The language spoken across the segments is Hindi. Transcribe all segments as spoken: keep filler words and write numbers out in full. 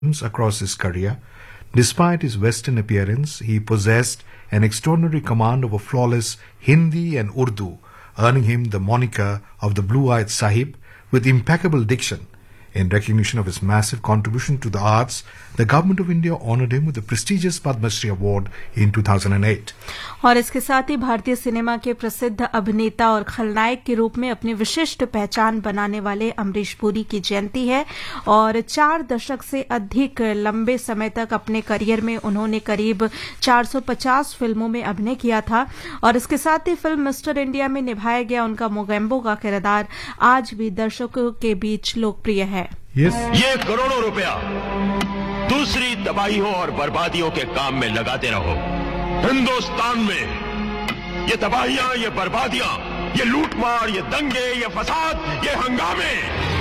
across his career. Despite his Western appearance, he possessed an extraordinary command over flawless Hindi and Urdu, earning him the moniker of the Blue-Eyed Sahib with impeccable diction. In recognition of his massive contribution to the arts, the Government of India honored him with the prestigious Padma Shri Award in two thousand eight. और इसके साथ ही भारतीय सिनेमा के प्रसिद्ध अभिनेता और खलनायक के रूप में अपनी विशिष्ट पहचान बनाने वाले अमरीश पुरी की जयंती है और चार दशक से अधिक लंबे समय तक अपने करियर में उन्होंने करीब चार सौ पचास फिल्मों में अभिनय किया था और इसके साथ ही फिल्म मिस्टर इंडिया में निभाया गया उनका मोगेम्बो का किरदार आज भी दर्शकों के बीच लोकप्रिय है. yes. ये करोड़ों रुपया दूसरी तबाहियों और बर्बादियों के काम में लगाते रहो. हिंदुस्तान में ये तबाहियां, ये बर्बादियां, ये लूटमार, ये दंगे, ये फसाद, ये हंगामे,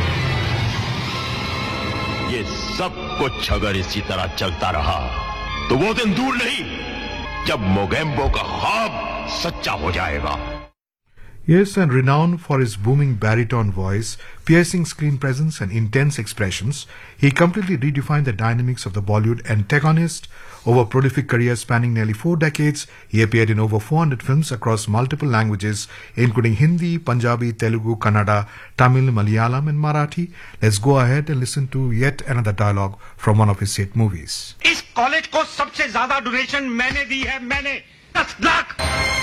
ये सब कुछ अगर इसी तरह चलता रहा तो वो दिन दूर नहीं जब मोगेम्बो का ख्वाब सच्चा हो जाएगा. Yes, and renowned for his booming baritone voice, piercing screen presence and intense expressions, he completely redefined the dynamics of the Bollywood antagonist. Over a prolific career spanning nearly four decades, he appeared in over four hundred films across multiple languages, including Hindi, Punjabi, Telugu, Kannada, Tamil, Malayalam and Marathi. Let's go ahead and listen to yet another dialogue from one of his hit movies. इस कॉलेज को सबसे ज्यादा डोनेशन मैंने दी है, मैंने दस लाख.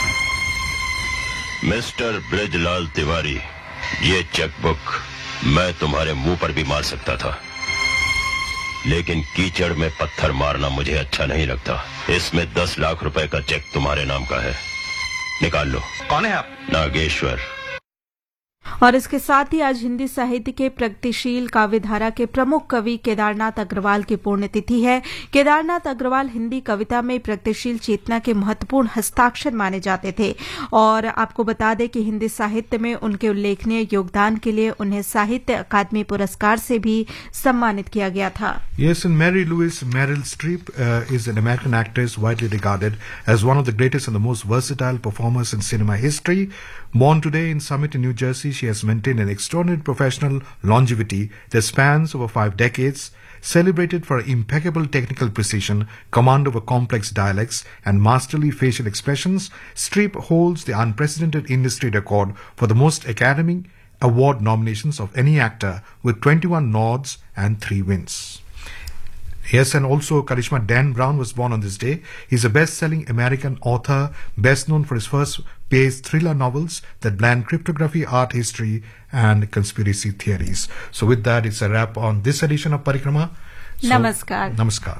मिस्टर ब्रिजलाल तिवारी, ये चेकबुक मैं तुम्हारे मुंह पर भी मार सकता था, लेकिन कीचड़ में पत्थर मारना मुझे अच्छा नहीं लगता. इसमें दस लाख रुपए का चेक तुम्हारे नाम का है, निकाल लो. कौन है आप? नागेश्वर. और इसके साथ ही आज हिंदी साहित्य के प्रगतिशील काव्यधारा के प्रमुख कवि केदारनाथ अग्रवाल की पुण्यतिथि है. केदारनाथ अग्रवाल हिंदी कविता में प्रगतिशील चेतना के महत्वपूर्ण हस्ताक्षर माने जाते थे और आपको बता दें कि हिंदी साहित्य में उनके उल्लेखनीय योगदान के लिए उन्हें साहित्य अकादमी पुरस्कार से भी सम्मानित किया गया था. Yes, and Mary Louise Meryl Streep uh, is an American actress widely regarded as one of the greatest and the most versatile performers in cinema history. Born today in Summit in New Jersey, she has maintained an extraordinary professional longevity that spans over five decades. Celebrated for impeccable technical precision, command over complex dialects, and masterly facial expressions, Streep holds the unprecedented industry record for the most Academy Award nominations of any actor with twenty-one nods and three wins. Yes, and also Karishma Dan Brown was born on this day. He's a best-selling American author, best known for his first-paced thriller novels that blend cryptography, art history, and conspiracy theories. So with that, it's a wrap on this edition of Parikrama. So, Namaskar. Namaskar.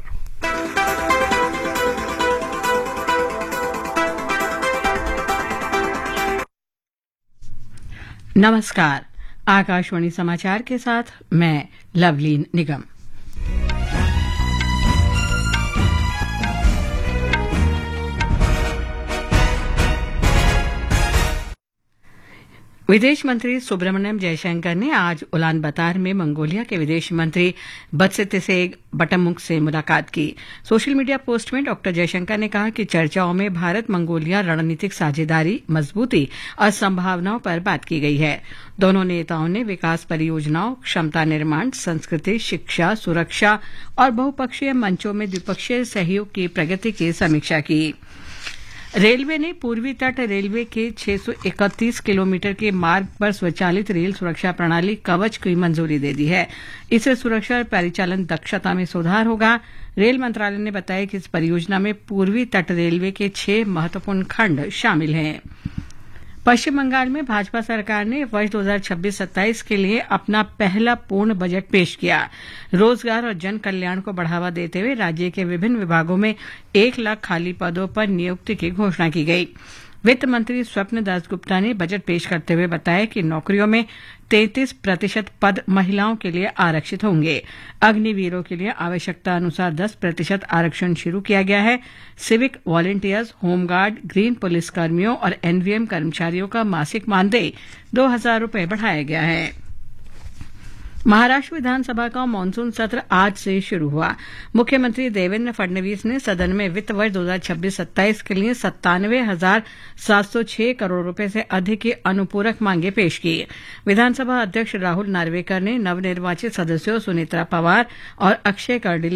नमस्कार. आकाशवाणी समाचार के साथ मैं लवलीन निगम. विदेश मंत्री सुब्रमण्यम जयशंकर ने आज उलान बतार में मंगोलिया के विदेश मंत्री बत्सितिसेग बटमुख से मुलाकात की. सोशल मीडिया पोस्ट में डॉक्टर जयशंकर ने कहा कि चर्चाओं में भारत मंगोलिया रणनीतिक साझेदारी, मजबूती और संभावनाओं पर बात की गई है. दोनों नेताओं ने विकास परियोजनाओं, क्षमता निर्माण, संस्कृति, शिक्षा, सुरक्षा और बहुपक्षीय मंचों में द्विपक्षीय सहयोग की प्रगति की समीक्षा की. रेलवे ने पूर्वी तट रेलवे के छह सौ इकतीस किलोमीटर के मार्ग पर स्वचालित रेल सुरक्षा प्रणाली कवच की मंजूरी दे दी है. इससे सुरक्षा और परिचालन दक्षता में सुधार होगा. रेल मंत्रालय ने बताया कि इस परियोजना में पूर्वी तट रेलवे के छह महत्वपूर्ण खंड शामिल हैं. पश्चिम बंगाल में भाजपा सरकार ने वर्ष दो हज़ार छब्बीस सत्ताईस के लिए अपना पहला पूर्ण बजट पेश किया. रोजगार और जन कल्याण को बढ़ावा देते हुए राज्य के विभिन्न विभागों में एक लाख खाली पदों पर नियुक्ति की घोषणा की गई. वित्त मंत्री स्वप्न दासगुप्ता ने बजट पेश करते हुए बताया कि नौकरियों में तैंतीस प्रतिशत पद महिलाओं के लिए आरक्षित होंगे. अग्निवीरों के लिए आवश्यकता अनुसार दस प्रतिशत आरक्षण शुरू किया गया है. Civic volunteers, home guard, green police कर्मियों और एनवीएम कर्मचारियों का मासिक मानदेय दो हजार रुपये बढ़ाया गया है. महाराष्ट्र विधानसभा का मानसून सत्र आज से शुरू हुआ। मुख्यमंत्री देवेंद्र फडणवीस ने सदन में वित्त वर्ष दो हजार छब्बीस सत्ताईस के लिए सत्तानवे हजार सात सौ छह करोड़ रुपए से अधिक की अनुपूरक मांगे पेश की। विधानसभा अध्यक्ष राहुल नार्वेकर ने नवनिर्वाचित सदस्यों सुनेत्रा पवार और अक्षय कर्डिले